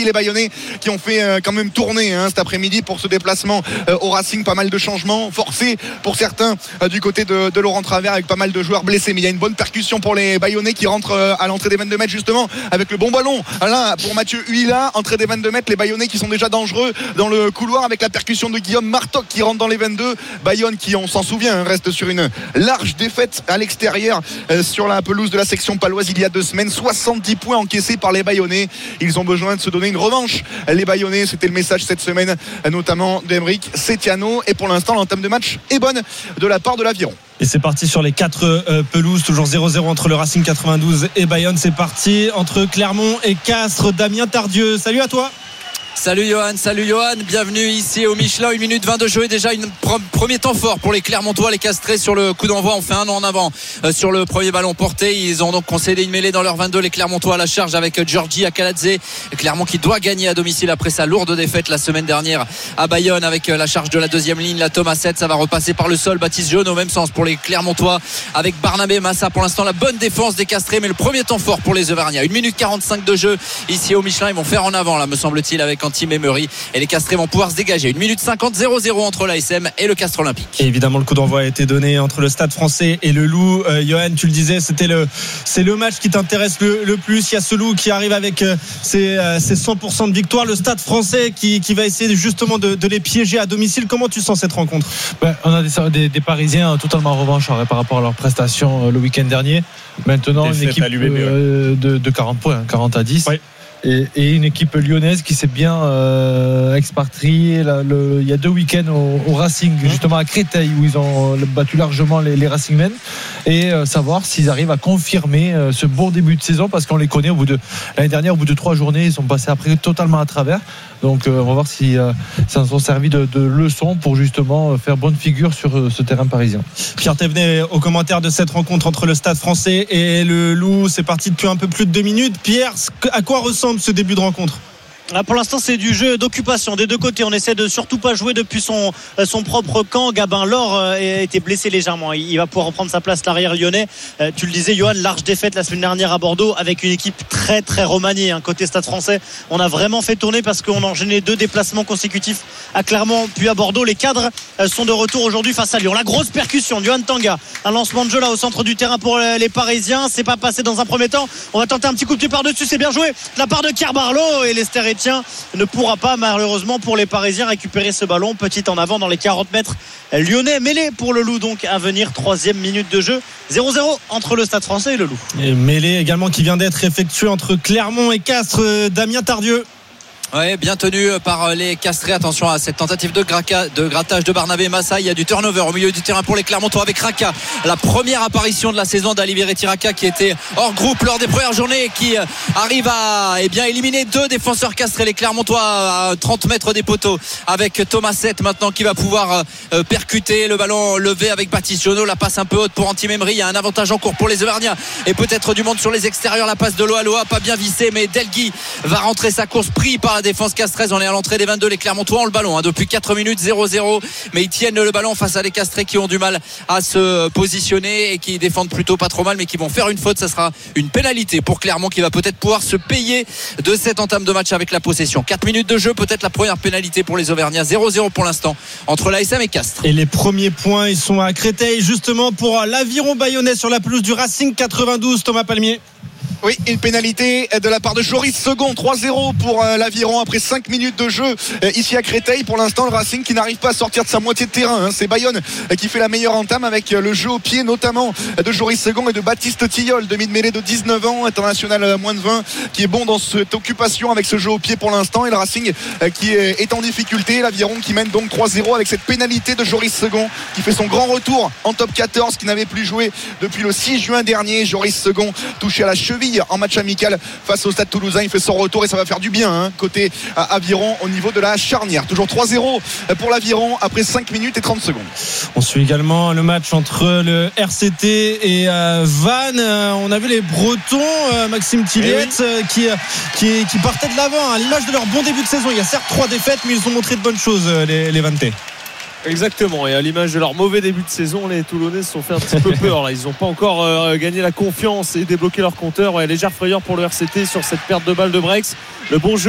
Les Bayonnais qui ont fait quand même tourner cet après-midi pour ce déplacement au Racing. Pas mal de changements forcés pour certains du côté de Laurent Travers, avec pas mal de joueurs blessés, mais il y a une bonne percussion pour les Bayonnais qui rentrent à l'entrée des 22 mètres justement avec le bon ballon là pour Mathieu Huila. Entrée des 22 mètres, les Bayonnais qui sont déjà dangereux dans le couloir avec la percussion de Guillaume Martoc qui rentre dans les 22. Bayonne qui, on s'en souvient, reste sur une large défaite à l'extérieur sur la pelouse de la section paloise il y a 2 semaines. 70 points encaissés par les Bayonnais. Ils ont besoin de se donner une revanche, les Bayonnais. C'était le message cette semaine notamment d'Emeric Setiano, et pour l'instant l'entame de match est bonne de la part de l'Aviron. Et c'est parti sur les 4 pelouses, toujours 0-0 entre le Racing 92 et Bayonne. C'est parti entre Clermont et Castres. Damien Tardieu, salut à toi. Salut Johan, bienvenue ici au Michelin. 1 minute 20 de jeu et déjà un premier temps fort pour les Clermontois. Les Castrés sur le coup d'envoi ont fait un an en avant sur le premier ballon porté. Ils ont donc concédé une mêlée dans leur 22. Les Clermontois à la charge avec Georgi Akaladze. Clermont qui doit gagner à domicile après sa lourde défaite la semaine dernière à Bayonne, avec la charge de la deuxième ligne. La Thomas 7, ça va repasser par le sol. Baptiste Jaune au même sens pour les Clermontois avec Barnabé Massa. Pour l'instant la bonne défense des Castrés, mais le premier temps fort pour les Auvergnats. 1 minute 45 de jeu ici au Michelin. Ils vont faire en avant là, me semble-t-il, avec Antime Emery, et les Castrés vont pouvoir se dégager. 1 minute 50, 0-0 entre l'ASM et le Castres Olympique. Et évidemment le coup d'envoi a été donné entre le Stade Français et le Loup. Johan, tu le disais, c'est le match qui t'intéresse le plus. Il y a ce Loup qui arrive avec ses 100% de victoire, le Stade Français qui va essayer justement de les piéger à domicile. Comment tu sens cette rencontre? On a des Parisiens totalement revanchards par rapport à leur prestation le week-end dernier. Maintenant une équipe de 40 points, 40 à 10. Ouais. Et une équipe lyonnaise qui s'est bien expatriée il y a 2 week-ends au Racing, justement à Créteil, où ils ont battu largement les Racingmen, et savoir s'ils arrivent à confirmer ce bon début de saison, parce qu'on les connaît l'année dernière, au bout de 3 journées ils sont passés après totalement à travers. Donc on va voir si ça nous a servi de leçon pour justement faire bonne figure sur ce terrain parisien. Pierre Thévenet au commentaire de cette rencontre entre le Stade Français et le Loup. C'est parti depuis un peu plus de 2 minutes. Pierre, à quoi ressemble ce début de rencontre? Pour l'instant, c'est du jeu d'occupation des deux côtés. On essaie de surtout pas jouer depuis son propre camp. Gabin Laure a été blessé légèrement. Il va pouvoir reprendre sa place, l'arrière lyonnais. Tu le disais, Johan, large défaite la semaine dernière à Bordeaux, avec une équipe très très remaniée. Côté Stade Français, on a vraiment fait tourner parce qu'on a enchaîné 2 déplacements consécutifs à Clermont puis à Bordeaux. Les cadres sont de retour aujourd'hui face à Lyon. La grosse percussion de Johan Tanga, un lancement de jeu là au centre du terrain pour les Parisiens. C'est pas passé dans un premier temps. On va tenter un petit coup de pied par-dessus. C'est bien joué de la part de Carbarlo, et Lester Etienne ne pourra pas malheureusement pour les Parisiens récupérer ce ballon. Petit en avant dans les 40 mètres lyonnais. Mêlée pour le Loup donc à venir. 3e minute de jeu, 0-0 entre le Stade Français et le Loup. Et mêlée également qui vient d'être effectuée entre Clermont et Castres. Damien Tardieu. Ouais, bien tenu par les Castrés. Attention à cette tentative de grattage de Barnabé Massa. Il y a du turnover au milieu du terrain pour les Clermontois avec Raka. La première apparition de la saison d'Aliviretti Raka, qui était hors groupe lors des premières journées, qui arrive à éliminer 2 défenseurs castrés. Les Clermontois à 30 mètres des poteaux, avec Thomas 7 maintenant qui va pouvoir percuter le ballon levé avec Baptiste Jonot. La passe un peu haute pour Antime Emery. Il y a un avantage en cours pour les Auvergnats et peut-être du monde sur les extérieurs. La passe de Loa, pas bien vissée, mais Delgui va rentrer sa course, pris par la défense castraise. On est à l'entrée des 22. Les Clermontois ont le ballon depuis 4 minutes, 0-0, mais ils tiennent le ballon face à les Castrés qui ont du mal à se positionner et qui défendent plutôt pas trop mal, mais qui vont faire une faute. Ça sera une pénalité pour Clermont, qui va peut-être pouvoir se payer de cette entame de match avec la possession. 4 minutes de jeu, peut-être la première pénalité pour les Auvergnats. 0-0 pour l'instant entre l'ASM et Castres. Et les premiers points, ils sont à Créteil, justement pour l'Aviron bayonnais sur la pelouse du Racing 92. Thomas Palmier. Oui, une pénalité de la part de Joris Second. 3-0 pour l'Aviron après 5 minutes de jeu ici à Créteil. Pour l'instant, le Racing qui n'arrive pas à sortir de sa moitié de terrain. C'est Bayonne qui fait la meilleure entame avec le jeu au pied, notamment de Joris Second et de Baptiste Tilleul, demi-de-mêlée de 19 ans, international moins de 20, qui est bon dans cette occupation avec ce jeu au pied pour l'instant. Et le Racing qui est en difficulté. L'Aviron qui mène donc 3-0 avec cette pénalité de Joris Second, qui fait son grand retour en top 14, qui n'avait plus joué depuis le 6 juin dernier. Joris Second touché à la cheville en match amical face au Stade Toulousain. Il fait son retour et ça va faire du bien côté Aviron au niveau de la charnière. Toujours 3-0 pour l'Aviron après 5 minutes et 30 secondes. On suit également le match entre le RCT et Vannes. On a vu les Bretons, Maxime Tilliette, qui partaient de l'avant à l'image de leur bon début de saison. Il y a certes 3 défaites, mais ils ont montré de bonnes choses, les Vannais. Exactement, et à l'image de leur mauvais début de saison, les Toulonnais se sont fait un petit peu peur là. Ils n'ont pas encore gagné la confiance et débloqué leur compteur. Légère frayeur pour le RCT sur cette perte de balle de Brex. Le bon jeu